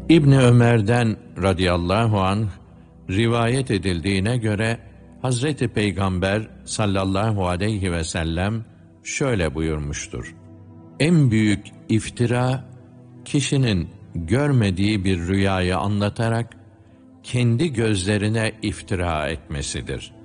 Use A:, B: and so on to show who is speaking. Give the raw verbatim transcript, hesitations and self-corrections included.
A: İbni Ömer'den radıyallahu anh rivayet edildiğine göre Hazreti Peygamber sallallahu aleyhi ve sellem şöyle buyurmuştur: En büyük iftira, kişinin görmediği bir rüyayı anlatarak kendi gözlerine iftira etmesidir.